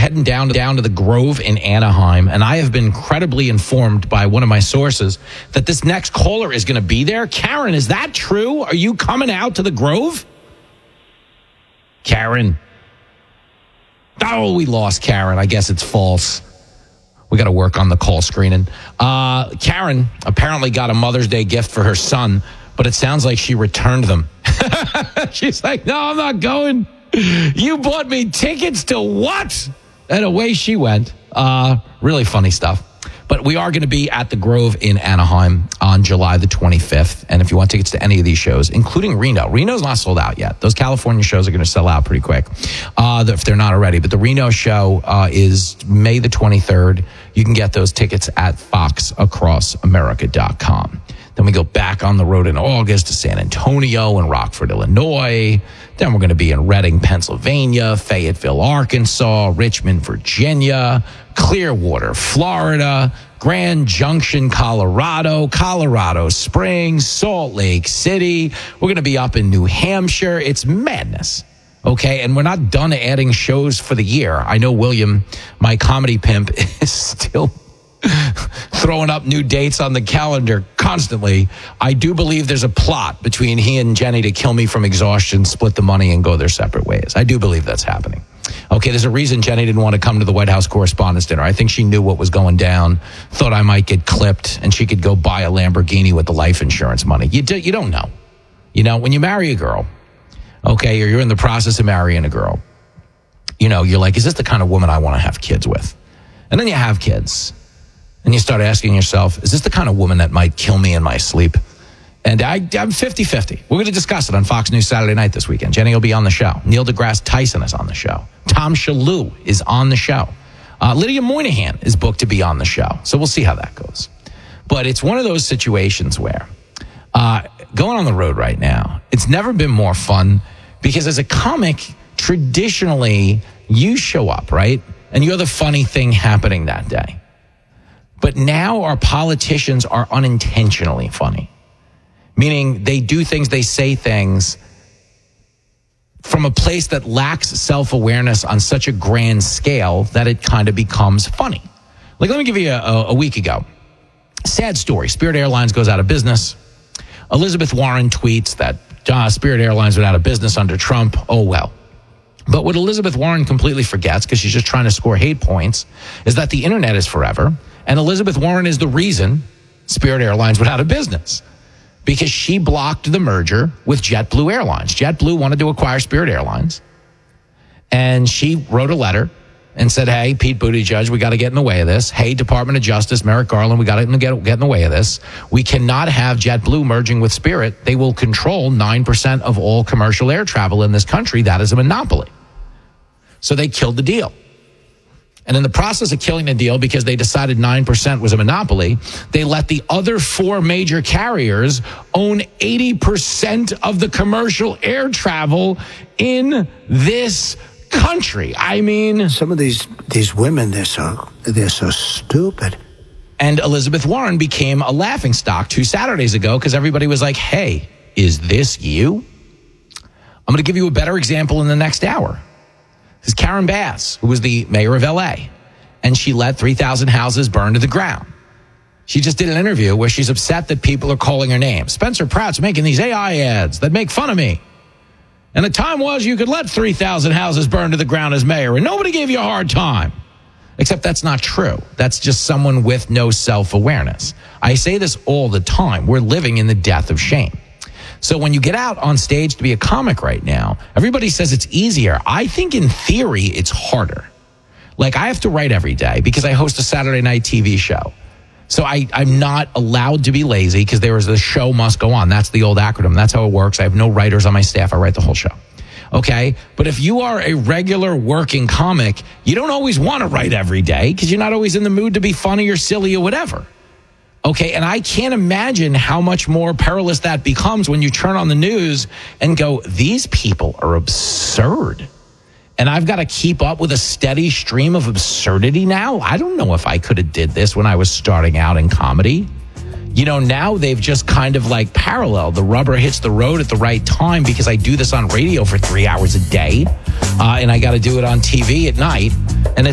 heading down to the Grove in Anaheim, and I have been credibly informed by one of my sources that this next caller is going to be there. Karen, is that true? Are you coming out to the Grove? Karen. Oh, we lost Karen. I guess it's false. We got to work on the call screening. Karen apparently got a Mother's Day gift for her son, but it sounds like she returned them. She's like, no, I'm not going. You bought me tickets to what? And away she went. Really funny stuff. But we are going to be at the Grove in Anaheim on July the 25th. And if you want tickets to any of these shows, including Reno's not sold out yet. Those California shows are going to sell out pretty quick if they're not already. But the Reno show is May the 23rd. You can get those tickets at foxacrossamerica.com. Then we go back on the road in August to San Antonio and Rockford, Illinois. Then we're going to be in Reading, Pennsylvania, Fayetteville, Arkansas, Richmond, Virginia, Clearwater, Florida, Grand Junction, Colorado Springs, Salt Lake City. We're going to be up in New Hampshire. It's madness. Okay, and we're not done adding shows for the year. I know William, my comedy pimp, is still throwing up new dates on the calendar constantly. I do believe there's a plot between he and Jenny to kill me from exhaustion, split the money, and go their separate ways. I do believe that's happening. Okay, there's a reason Jenny didn't want to come to the White House Correspondents' Dinner. I think she knew what was going down, thought I might get clipped, and she could go buy a Lamborghini with the life insurance money. You don't know. You know, when you marry a girl, okay, or you're in the process of marrying a girl, you know, you're like, is this the kind of woman I want to have kids with? And then you have kids. And you start asking yourself, is this the kind of woman that might kill me in my sleep? And I'm 50-50. We're going to discuss it on Fox News Saturday night this weekend. Jenny will be on the show. Neil deGrasse Tyson is on the show. Tom Shalhoub is on the show. Lydia Moynihan is booked to be on the show. So we'll see how that goes. But it's one of those situations where going on the road right now, it's never been more fun because as a comic, traditionally, you show up, right? And you're the funny thing happening that day. But now our politicians are unintentionally funny, meaning they do things, they say things from a place that lacks self-awareness on such a grand scale that it kind of becomes funny. Like, let me give you a week ago. Sad story. Spirit Airlines goes out of business. Elizabeth Warren tweets that Spirit Airlines went out of business under Trump. Oh, well. But what Elizabeth Warren completely forgets, because she's just trying to score hate points, is that the internet is forever. And Elizabeth Warren is the reason Spirit Airlines went out of business, because she blocked the merger with JetBlue Airlines. JetBlue wanted to acquire Spirit Airlines, and she wrote a letter and said, hey, Pete Buttigieg, we got to get in the way of this. Hey, Department of Justice, Merrick Garland, we got to get in the way of this. We cannot have JetBlue merging with Spirit. They will control 9% of all commercial air travel in this country. That is a monopoly. So they killed the deal. And in the process of killing the deal, because they decided 9% was a monopoly, they let the other four major carriers own 80% of the commercial air travel in this country. I mean, some of these women, they're so stupid. And Elizabeth Warren became a laughingstock 2 Saturdays ago because everybody was like, hey, is this you? I'm going to give you a better example in the next hour. This is Karen Bass, who was the mayor of L.A., and she let 3,000 houses burn to the ground. She just did an interview where she's upset that people are calling her name. Spencer Pratt's making these AI ads that make fun of me. And the time was you could let 3,000 houses burn to the ground as mayor, and nobody gave you a hard time. Except that's not true. That's just someone with no self-awareness. I say this all the time. We're living in the death of shame. So when you get out on stage to be a comic right now, everybody says it's easier. I think in theory, it's harder. Like, I have to write every day because I host a Saturday night TV show. So I'm not allowed to be lazy because there is the show must go on. That's the old acronym. That's how it works. I have no writers on my staff. I write the whole show. Okay? But if you are a regular working comic, you don't always want to write every day because you're not always in the mood to be funny or silly or whatever. Okay, and I can't imagine how much more perilous that becomes when you turn on the news and go, these people are absurd. And I've got to keep up with a steady stream of absurdity now. I don't know if I could have did this when I was starting out in comedy. You know, now they've just kind of like parallel. The rubber hits the road at the right time because I do this on radio for 3 hours a day. And I got to do it on TV at night. And